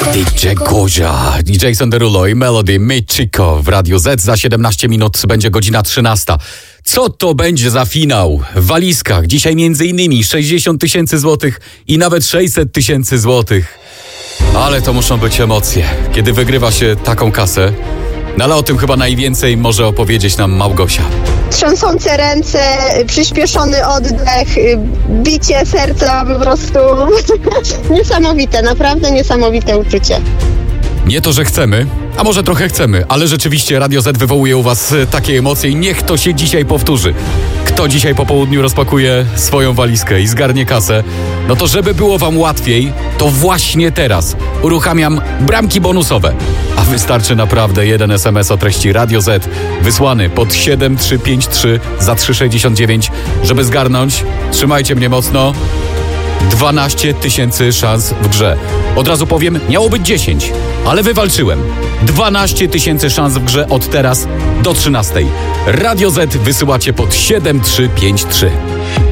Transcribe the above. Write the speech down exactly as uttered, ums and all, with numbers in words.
D J Gozia, D J Derulo i Melody Michiko w Radiu Z. Za siedemnaście minut będzie godzina trzynasta. Co to będzie za finał? W walizkach dzisiaj między innymi sześćdziesiąt tysięcy złotych i nawet sześćset tysięcy złotych. Ale to muszą być emocje, kiedy wygrywa się taką kasę. No ale o tym chyba najwięcej może opowiedzieć nam Małgosia. Trząsące ręce, przyspieszony oddech, bicie serca po prostu. Niesamowite, naprawdę niesamowite uczucie. Nie to, że chcemy, a może trochę chcemy, ale rzeczywiście Radio Z wywołuje u was takie emocje i niech to się dzisiaj powtórzy. Kto dzisiaj po południu rozpakuje swoją walizkę i zgarnie kasę, no to żeby było wam łatwiej, to właśnie teraz uruchamiam bramki bonusowe. A wystarczy naprawdę jeden es em es o treści Radio Z wysłany pod siedem trzy pięć trzy za trzy sześćdziesiąt dziewięć, żeby zgarnąć, trzymajcie mnie mocno, dwanaście tysięcy szans w grze. Od razu powiem, miało być dziesięć, ale wywalczyłem. dwanaście tysięcy szans w grze od teraz do trzynastej. Radio Z wysyłacie pod siedem trzy pięć trzy.